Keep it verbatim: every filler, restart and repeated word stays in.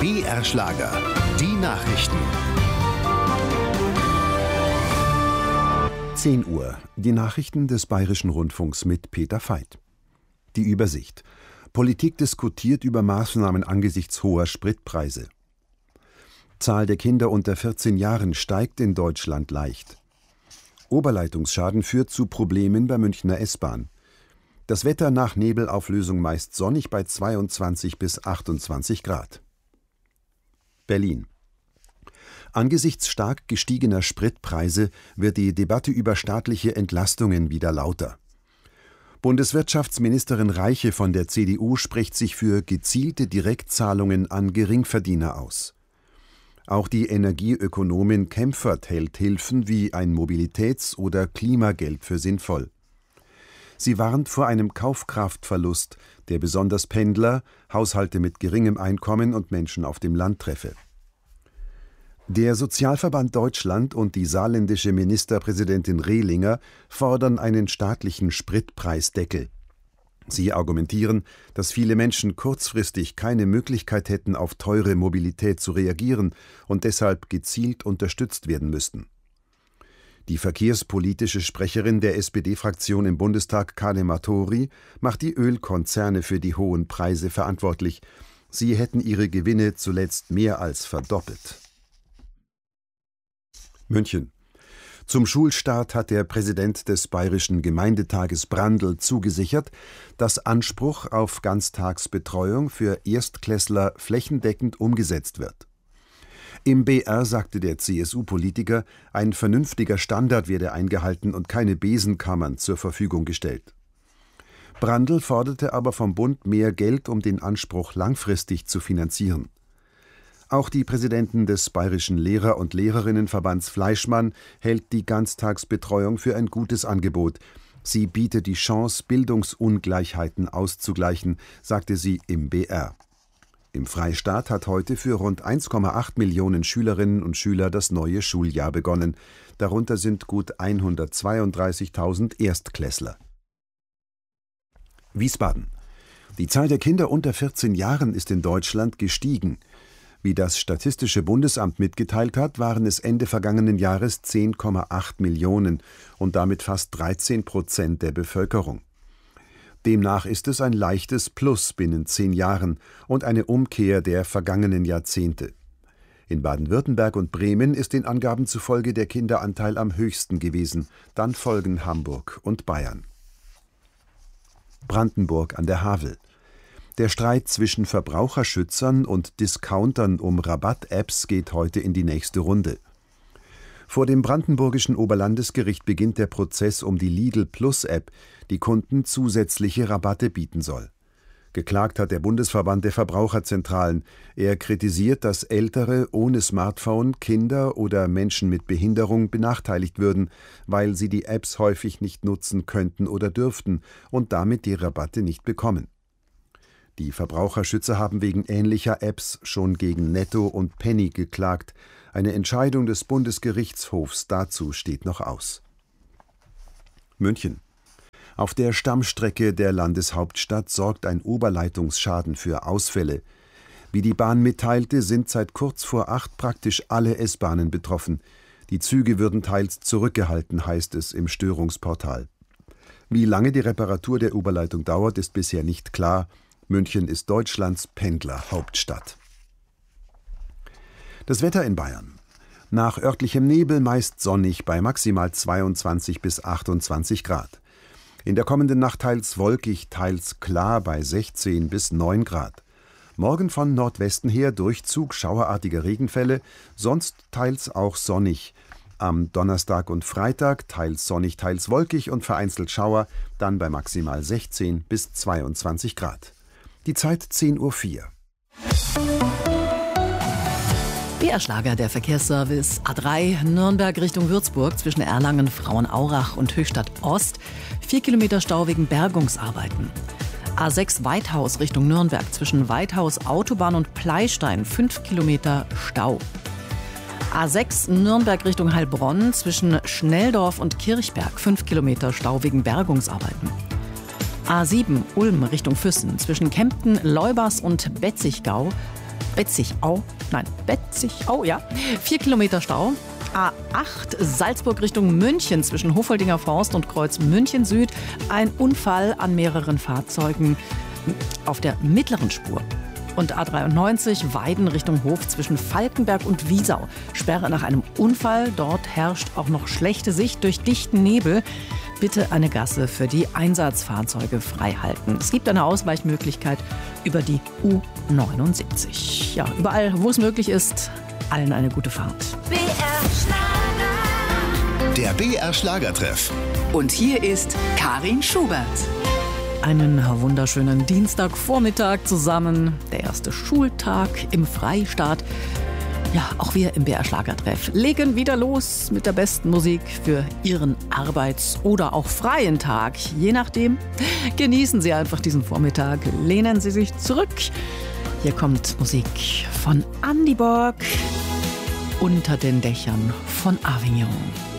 B R-Schlager, die Nachrichten. zehn Uhr. Die Nachrichten des Bayerischen Rundfunks mit Peter Veit. Die Übersicht. Politik diskutiert über Maßnahmen angesichts hoher Spritpreise. Zahl der Kinder unter vierzehn Jahren steigt in Deutschland leicht. Oberleitungsschaden führt zu Problemen bei Münchner S-Bahn. Das Wetter nach Nebelauflösung meist sonnig bei zweiundzwanzig bis achtundzwanzig Grad. Berlin. Angesichts stark gestiegener Spritpreise wird die Debatte über staatliche Entlastungen wieder lauter. Bundeswirtschaftsministerin Reiche von der C D U spricht sich für gezielte Direktzahlungen an Geringverdiener aus. Auch die Energieökonomin Kempfert hält Hilfen wie ein Mobilitäts- oder Klimageld für sinnvoll. Sie warnt vor einem Kaufkraftverlust, der besonders Pendler, Haushalte mit geringem Einkommen und Menschen auf dem Land treffe. Der Sozialverband Deutschland und die saarländische Ministerpräsidentin Rehlinger fordern einen staatlichen Spritpreisdeckel. Sie argumentieren, dass viele Menschen kurzfristig keine Möglichkeit hätten, auf teure Mobilität zu reagieren und deshalb gezielt unterstützt werden müssten. Die verkehrspolitische Sprecherin der S P D-Fraktion im Bundestag, Kadema Tori, macht die Ölkonzerne für die hohen Preise verantwortlich. Sie hätten ihre Gewinne zuletzt mehr als verdoppelt. München. Zum Schulstart hat der Präsident des Bayerischen Gemeindetages Brandl zugesichert, dass Anspruch auf Ganztagsbetreuung für Erstklässler flächendeckend umgesetzt wird. Im B R sagte der C S U-Politiker, ein vernünftiger Standard werde eingehalten und keine Besenkammern zur Verfügung gestellt. Brandl forderte aber vom Bund mehr Geld, um den Anspruch langfristig zu finanzieren. Auch die Präsidentin des Bayerischen Lehrer- und Lehrerinnenverbands Fleischmann hält die Ganztagsbetreuung für ein gutes Angebot. Sie biete die Chance, Bildungsungleichheiten auszugleichen, sagte sie im B R. Im Freistaat hat heute für rund eins Komma acht Millionen Schülerinnen und Schüler das neue Schuljahr begonnen. Darunter sind gut hundertzweiunddreißigtausend Erstklässler. Wiesbaden. Die Zahl der Kinder unter vierzehn Jahren ist in Deutschland gestiegen. Wie das Statistische Bundesamt mitgeteilt hat, waren es Ende vergangenen Jahres zehn Komma acht Millionen und damit fast dreizehn Prozent der Bevölkerung. Demnach ist es ein leichtes Plus binnen zehn Jahren und eine Umkehr der vergangenen Jahrzehnte. In Baden-Württemberg und Bremen ist den Angaben zufolge der Kinderanteil am höchsten gewesen, dann folgen Hamburg und Bayern. Brandenburg an der Havel. Der Streit zwischen Verbraucherschützern und Discountern um Rabatt-Apps geht heute in die nächste Runde. Vor dem brandenburgischen Oberlandesgericht beginnt der Prozess um die Lidl-Plus-App, die Kunden zusätzliche Rabatte bieten soll. Geklagt hat der Bundesverband der Verbraucherzentralen. Er kritisiert, dass Ältere ohne Smartphone, Kinder oder Menschen mit Behinderung benachteiligt würden, weil sie die Apps häufig nicht nutzen könnten oder dürften und damit die Rabatte nicht bekommen. Die Verbraucherschützer haben wegen ähnlicher Apps schon gegen Netto und Penny geklagt. Eine Entscheidung des Bundesgerichtshofs dazu steht noch aus. München. Auf der Stammstrecke der Landeshauptstadt sorgt ein Oberleitungsschaden für Ausfälle. Wie die Bahn mitteilte, sind seit kurz vor acht praktisch alle S-Bahnen betroffen. Die Züge würden teils zurückgehalten, heißt es im Störungsportal. Wie lange die Reparatur der Oberleitung dauert, ist bisher nicht klar. München ist Deutschlands Pendlerhauptstadt. Das Wetter in Bayern. Nach örtlichem Nebel meist sonnig bei maximal zweiundzwanzig bis achtundzwanzig Grad. In der kommenden Nacht teils wolkig, teils klar bei sechzehn bis neun Grad. Morgen von Nordwesten her Durchzug schauerartiger Regenfälle, sonst teils auch sonnig. Am Donnerstag und Freitag teils sonnig, teils wolkig und vereinzelt Schauer, dann bei maximal sechzehn bis zweiundzwanzig Grad. Die Zeit zehn Uhr vier. B R-Schlager, der Verkehrsservice. A drei Nürnberg Richtung Würzburg zwischen Erlangen, Frauenaurach und Höchstadt Ost. Vier Kilometer Stau wegen Bergungsarbeiten. A sechs Weithaus Richtung Nürnberg zwischen Weithaus Autobahn und Pleistein. Fünf Kilometer Stau. A sechs Nürnberg Richtung Heilbronn zwischen Schnelldorf und Kirchberg. Fünf Kilometer Stau wegen Bergungsarbeiten. A sieben Ulm Richtung Füssen zwischen Kempten, Leubers und Betzigau. Betzigau. Nein, Betzigau, ja. Vier Kilometer Stau. A acht Salzburg Richtung München zwischen Hofoldinger Forst und Kreuz München Süd. Ein Unfall an mehreren Fahrzeugen auf der mittleren Spur. Und A dreiundneunzig Weiden Richtung Hof zwischen Falkenberg und Wiesau. Sperre nach einem Unfall. Dort herrscht auch noch schlechte Sicht durch dichten Nebel. Bitte eine Gasse für die Einsatzfahrzeuge freihalten. Es gibt eine Ausweichmöglichkeit über die U neunundsiebzig. Ja, überall, wo es möglich ist, allen eine gute Fahrt. B R Schlager. Der B R Schlagertreff. Und hier ist Karin Schubert. Einen wunderschönen Dienstagvormittag zusammen. Der erste Schultag im Freistaat. Ja, auch wir im B R Schlagertreff legen wieder los mit der besten Musik für Ihren Arbeits- oder auch freien Tag. Je nachdem, genießen Sie einfach diesen Vormittag, lehnen Sie sich zurück. Hier kommt Musik von Andy Borg, Unter den Dächern von Avignon.